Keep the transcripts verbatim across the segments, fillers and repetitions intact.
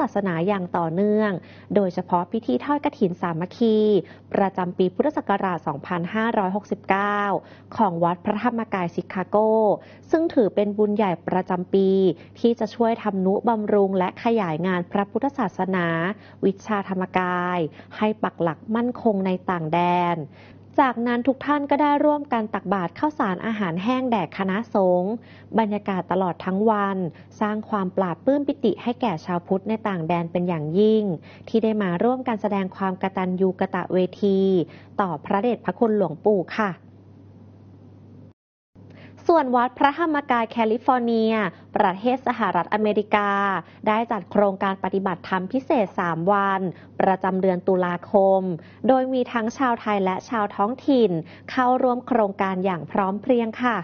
าสนาอย่างต่อเนื่องโดยเฉพาะพิธีทอดกฐินสามัคคีประจำปีพุทธศักราช สองพันห้าร้อยหกสิบเก้า ของวัดพระธรรมกายชิคาโกซึ่งถือเป็นบุญใหญ่ประจำปีที่จะช่วยทำนุบำรุงและขยายงานพระพุทธศาสนาวิชาธรรมกายให้ปักหลักมั่นคงในต่างแดนจากนั้นทุกท่านก็ได้ร่วมกันตักบาตรข้าวสารอาหารแห้งแด่คณะสงฆ์บรรยากาศตลอดทั้งวันสร้างความปลาบปลื้มปิติให้แก่ชาวพุทธในต่างแดนเป็นอย่างยิ่งที่ได้มาร่วมกันแสดงความกตัญญูกตเวทีต่อพระเดชพระคุณหลวงปู่ค่ะส่วนวัดพระธรรมกายแคลิฟอร์เนียประเทศสหรัฐอเมริกาได้จัดโครงการปฏิบัติธรรมพิเศษสามวันประจำเดือนตุลาคมโดยมีทั้งชาวไทยและชาวท้องถิ่นเข้าร่วมโครงการอย่างพร้อมเพรียงค่ะ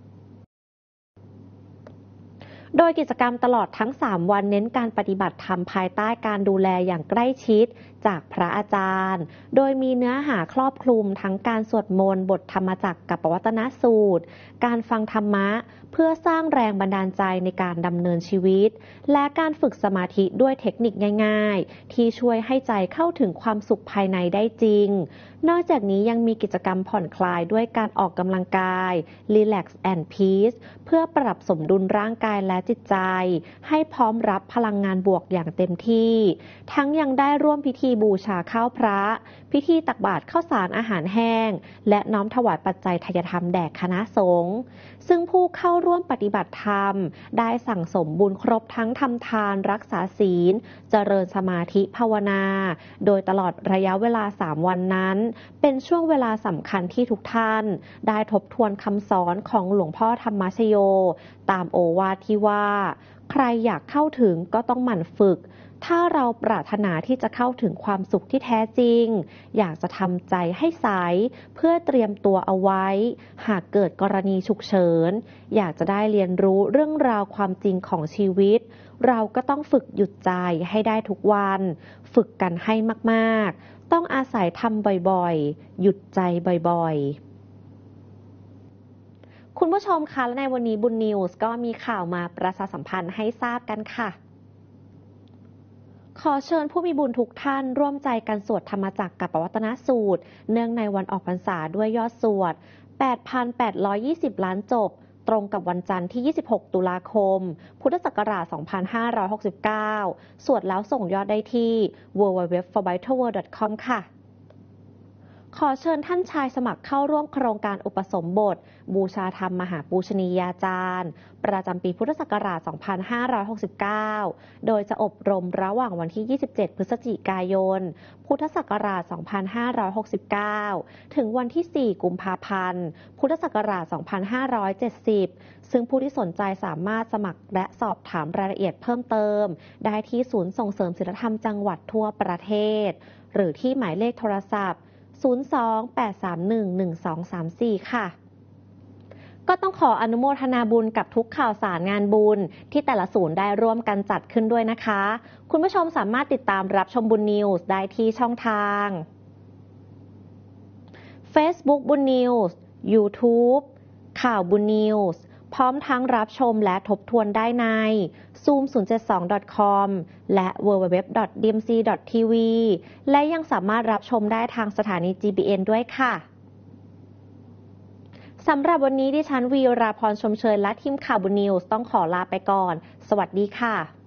โดยกิจกรรมตลอดทั้งสามวันเน้นการปฏิบัติธรรมภายใต้การดูแลอย่างใกล้ชิดจากพระอาจารย์โดยมีเนื้อหาครอบคลุมทั้งการสวดมนต์บทธรรมจักรกับปวัตนสูตรการฟังธรรมะเพื่อสร้างแรงบันดาลใจในการดำเนินชีวิตและการฝึกสมาธิด้วยเทคนิคง่ายๆที่ช่วยให้ใจเข้าถึงความสุขภายในได้จริงนอกจากนี้ยังมีกิจกรรมผ่อนคลายด้วยการออกกำลังกาย Relax and Peace เพื่อปรับสมดุลร่างกายและจิตใจให้พร้อมรับพลังงานบวกอย่างเต็มที่ทั้งยังได้ร่วมพิธีบูชาข้าวพระพิธีตักบาตรข้าวสารอาหารแห้งและน้อมถวายปัจจัยทายธรรมแด่คณะสงฆ์ซึ่งผู้เข้าร่วมปฏิบัติธรรมได้สั่งสมบุญครบทั้งทำทานรักษาศีลเจริญสมาธิภาวนาโดยตลอดระยะเวลาสามวันนั้นเป็นช่วงเวลาสำคัญที่ทุกท่านได้ทบทวนคำสอนของหลวงพ่อธรรมชโยตามโอวาทที่ว่าใครอยากเข้าถึงก็ต้องหมั่นฝึกถ้าเราปรารถนาที่จะเข้าถึงความสุขที่แท้จริงอยากจะทำใจให้ใสเพื่อเตรียมตัวเอาไว้หากเกิดกรณีฉุกเฉินอยากจะได้เรียนรู้เรื่องราวความจริงของชีวิตเราก็ต้องฝึกหยุดใจให้ได้ทุกวันฝึกกันให้มากๆต้องอาศัยทำบ่อยๆหยุดใจบ่อยๆคุณผู้ชมคะและในวันนี้บุญนิวส์ก็มีข่าวมาประชาสัมพันธ์ให้ทราบกันค่ะขอเชิญผู้มีบุญทุกท่านร่วมใจกันสวดธรรมจักรกับปวัตนสูตรเนื่องในวันออกพรรษาด้วยยอดสวด แปดพันแปดร้อยยี่สิบ ล้านจบตรงกับวันจันทร์ที่ ยี่สิบหก ตุลาคม พุทธศักราช สองพันห้าร้อยหกสิบเก้า สวดแล้วส่งยอดได้ที่ ดับเบิลยู ดับเบิลยู ดับเบิลยู ดอท ฟอร์ ไบเทิล เวิลด์ ดอท คอม ค่ะขอเชิญท่านชายสมัครเข้าร่วมโครงการอุปสมบทบูชาธรรมมหาปูชนียาจารย์ประจำปีพุทธศักราช สองพันห้าร้อยหกสิบเก้า โดยจะอบรมระหว่างวันที่ ยี่สิบเจ็ด พฤศจิกายน พุทธศักราช สองพันห้าร้อยหกสิบเก้า ถึงวันที่ สี่ กุมภาพันธ์ พุทธศักราช สองพันห้าร้อยเจ็ดสิบ ซึ่งผู้ที่สนใจสามารถสมัครและสอบถามรายละเอียดเพิ่มเติมได้ที่ศูนย์ส่งเสริมศีลธรรมจังหวัดทั่วประเทศหรือที่หมายเลขโทรศัพท์ศูนย์ สอง แปด สาม หนึ่ง หนึ่ง สอง สาม สี่ ค่ะก็ต้องขออนุโมทนาบุญกับทุกข่าวสารงานบุญที่แต่ละศูนย์ได้ร่วมกันจัดขึ้นด้วยนะคะคุณผู้ชมสามารถติดตามรับชมบุญนิวส์ได้ที่ช่องทาง Facebook บุญนิวส์ YouTube ข่าวบุญนิวส์พร้อมทั้งรับชมและทบทวนได้ใน ซูม ศูนย์ เจ็ด สอง ดอท คอม และ ดับเบิลยู ดับเบิลยู ดับเบิลยู ดอท ดี เอ็ม ซี ดอท ที วี และยังสามารถรับชมได้ทางสถานี จี บี เอ็น ด้วยค่ะสำหรับวันนี้ดิฉันวีราพรชมเชยและทีมข่าวบุญนิวส์ต้องขอลาไปก่อนสวัสดีค่ะ